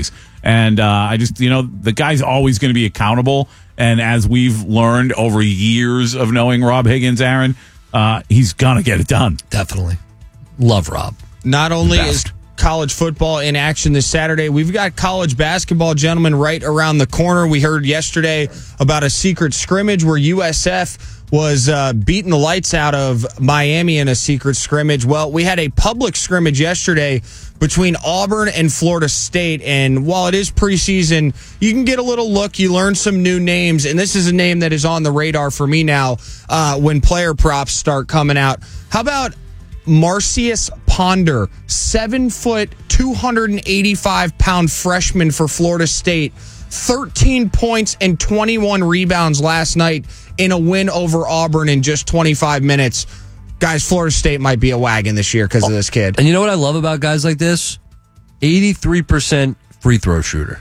days. And I just, the guy's always going to be accountable. And as we've learned over years of knowing Rob Higgins, Aaron, he's going to get it done. Definitely. Love Rob. Not only is college football in action this Saturday, we've got college basketball, gentlemen, right around the corner. We heard yesterday about a secret scrimmage where USF was beating the lights out of Miami in a secret scrimmage. Well, we had a public scrimmage yesterday between Auburn and Florida State, and while it is preseason, you can get a little look. You learn some new names, and this is a name that is on the radar for me now when player props start coming out. How about Marcius Ponder, 7 foot, 285-pound freshman for Florida State, 13 points and 21 rebounds last night in a win over Auburn in just 25 minutes. Guys, Florida State might be a wagon this year because of this kid. And you know what I love about guys like this? 83% free throw shooter.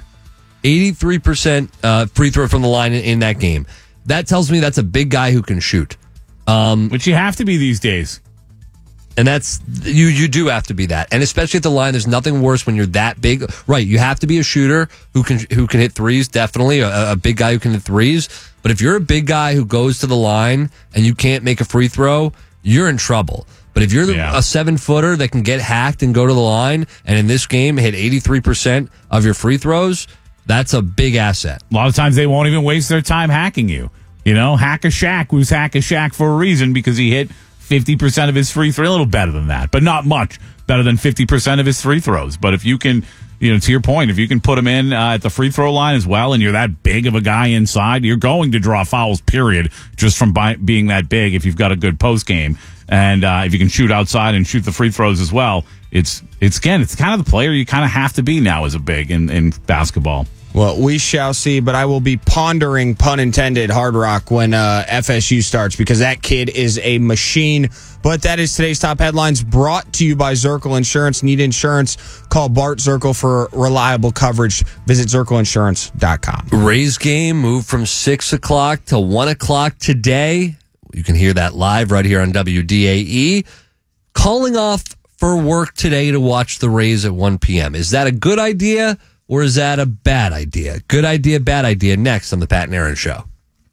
83% free throw from the line in that game. That tells me that's a big guy who can shoot. Which you have to be these days. And that's, you do have to be that. And especially at the line, there's nothing worse when you're that big. Right, you have to be a shooter who can hit threes, definitely, a big guy who can hit threes. But if you're a big guy who goes to the line and you can't make a free throw, you're in trouble. But if you're a 7-footer that can get hacked and go to the line, and in this game hit 83% of your free throws, that's a big asset. A lot of times they won't even waste their time hacking you. Hack a Shaq was Hack a Shaq for a reason because he hit 50% of his free throw, a little better than that, but not much better than 50% of his free throws. But if you can, to your point, if you can put him in at the free throw line as well, and you're that big of a guy inside, you're going to draw fouls, period, just from being that big if you've got a good post game. And if you can shoot outside and shoot the free throws as well, it's kind of the player you kind of have to be now as a big in basketball. Well, we shall see, but I will be pondering, pun intended, Hard Rock when FSU starts because that kid is a machine. But that is today's top headlines brought to you by Zirkle Insurance. Need insurance? Call Bart Zirkle for reliable coverage. Visit ZirkleInsurance.com. Rays game moved from 6 o'clock to 1 o'clock today. You can hear that live right here on WDAE. Calling off for work today to watch the Rays at 1 p.m. Is that a good idea? Or is that a bad idea? Good idea, bad idea. Next on the Pat and Aaron Show.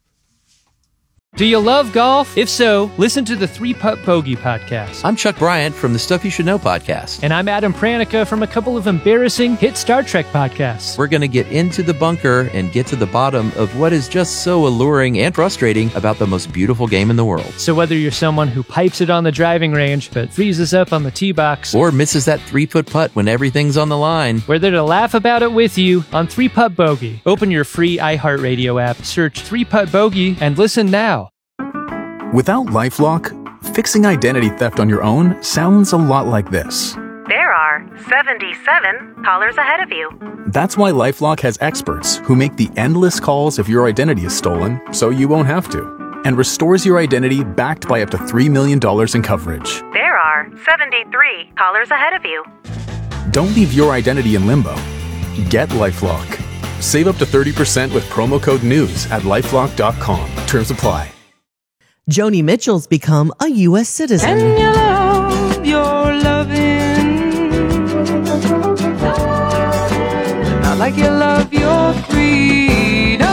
Do you love golf? If so, listen to the 3-Putt Bogey podcast. I'm Chuck Bryant from the Stuff You Should Know podcast. And I'm Adam Pranica from a couple of embarrassing hit Star Trek podcasts. We're going to get into the bunker and get to the bottom of what is just so alluring and frustrating about the most beautiful game in the world. So whether you're someone who pipes it on the driving range but freezes up on the tee box, or misses that 3-foot putt when everything's on the line, we're there to laugh about it with you on 3-Putt Bogey. Open your free iHeartRadio app, search 3-Putt Bogey, and listen now. Without LifeLock, fixing identity theft on your own sounds a lot like this. There are 77 callers ahead of you. That's why LifeLock has experts who make the endless calls if your identity is stolen so you won't have to, and restores your identity backed by up to $3 million in coverage. There are 73 callers ahead of you. Don't leave your identity in limbo. Get LifeLock. Save up to 30% with promo code NEWS at LifeLock.com. Terms apply. Joni Mitchell's become a U.S. citizen. And you love your loving, not like you love your freedom.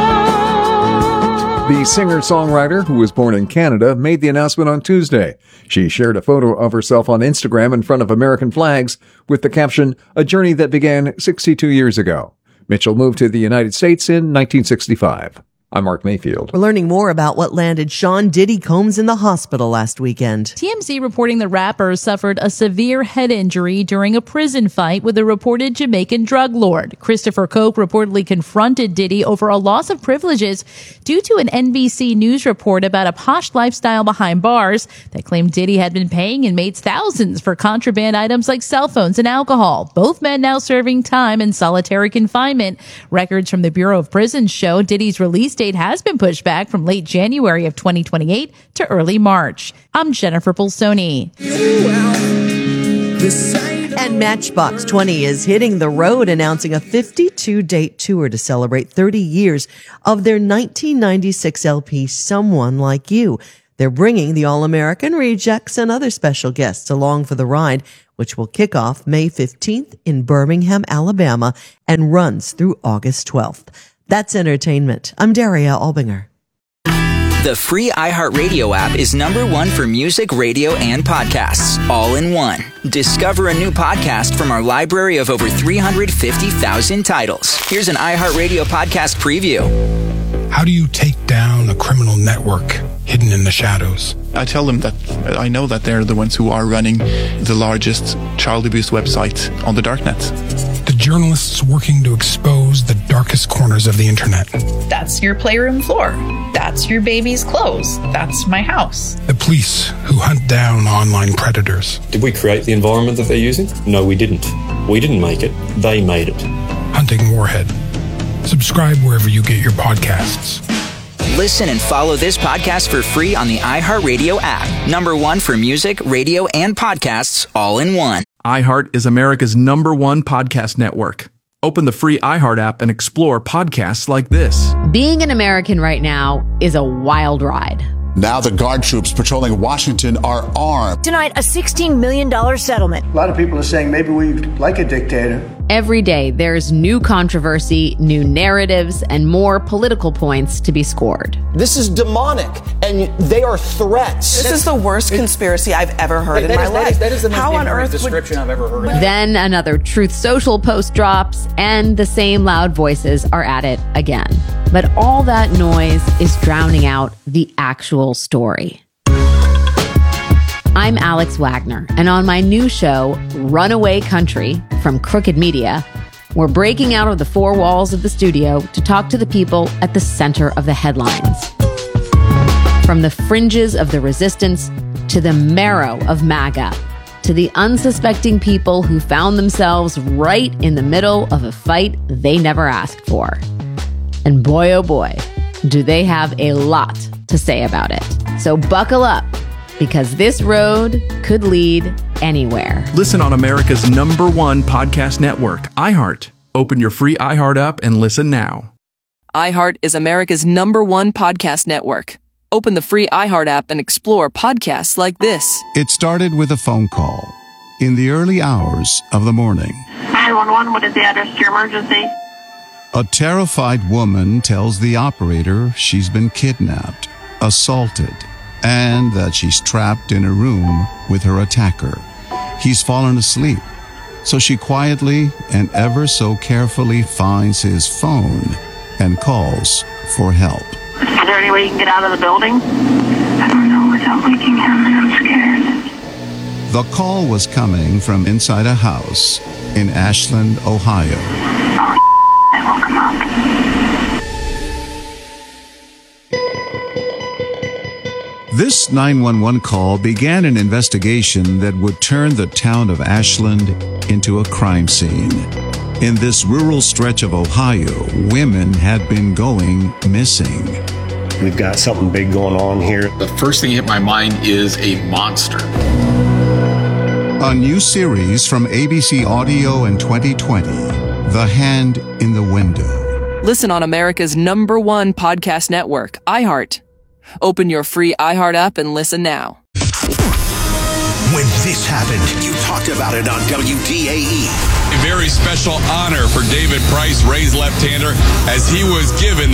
The singer-songwriter, who was born in Canada, made the announcement on Tuesday. She shared a photo of herself on Instagram in front of American flags with the caption, "A journey that began 62 years ago." Mitchell moved to the United States in 1965. I'm Mark Mayfield. We're learning more about what landed Sean Diddy Combs in the hospital last weekend. TMZ reporting the rapper suffered a severe head injury during a prison fight with a reported Jamaican drug lord. Christopher Koch reportedly confronted Diddy over a loss of privileges due to an NBC News report about a posh lifestyle behind bars that claimed Diddy had been paying inmates thousands for contraband items like cell phones and alcohol. Both men now serving time in solitary confinement. Records from the Bureau of Prisons show Diddy's release date has been pushed back from late January of 2028 to early March. I'm Jennifer Bolsoni. And Matchbox 20 is hitting the road, announcing a 52-date tour to celebrate 30 years of their 1996 LP, Someone Like You. They're bringing the All-American Rejects and other special guests along for the ride, which will kick off May 15th in Birmingham, Alabama, and runs through August 12th. That's entertainment. I'm Daria Albinger. The free iHeartRadio app is #1 for music, radio, and podcasts, all in one. Discover a new podcast from our library of over 350,000 titles. Here's an iHeartRadio podcast preview. How do you take down a criminal network hidden in the shadows? I tell them that I know that they're the ones who are running the largest child abuse website on the darknet. The journalists working to expose the darkest corners of the internet. That's your playroom floor. That's your baby's clothes. That's my house. The police who hunt down online predators. Did we create the environment that they're using? No, we didn't. We didn't make it. They made it. Hunting Warhead. Subscribe wherever you get your podcasts. Listen and follow this podcast for free on the iHeartRadio app. #1 for music, radio, and podcasts, all in one. iHeart is America's #1 podcast network. Open the free iHeart app and explore podcasts like this. Being an American right now is a wild ride. Now the guard troops patrolling Washington are armed. Tonight, a $16 million settlement. A lot of people are saying maybe we like a dictator. Every day, there's new controversy, new narratives, and more political points to be scored. This is demonic, and they are threats. This is the worst conspiracy I've ever heard in my life. That is the most How on earth description I've ever heard. Then another Truth Social post drops, and the same loud voices are at it again. But all that noise is drowning out the actual story. I'm Alex Wagner, and on my new show, Runaway Country, from Crooked Media, we're breaking out of the four walls of the studio to talk to the people at the center of the headlines. From the fringes of the resistance to the marrow of MAGA, to the unsuspecting people who found themselves right in the middle of a fight they never asked for. And boy, oh boy, do they have a lot to say about it. So buckle up, because this road could lead anywhere. Listen on America's #1 podcast network, iHeart. Open your free iHeart app and listen now. iHeart is America's #1 podcast network. Open the free iHeart app and explore podcasts like this. It started with a phone call in the early hours of the morning. 911, what is the address to your emergency? A terrified woman tells the operator she's been kidnapped, assaulted, and that she's trapped in a room with her attacker. He's fallen asleep, so she quietly and ever so carefully finds his phone and calls for help. Is there any way you can get out of the building? I don't know without waking him, and I'm scared. The call was coming from inside a house in Ashland, Ohio. I will come up. This 911 call began an investigation that would turn the town of Ashland into a crime scene. In this rural stretch of Ohio, women had been going missing. We've got something big going on here. The first thing that hit my mind is a monster. A new series from ABC Audio in 2020, The Hand in the Window. Listen on America's #1 podcast network, iHeart. Open your free iHeart app and listen now. When this happened, you talked about it on WDAE. A very special honor for David Price, Ray's left-hander, as he was given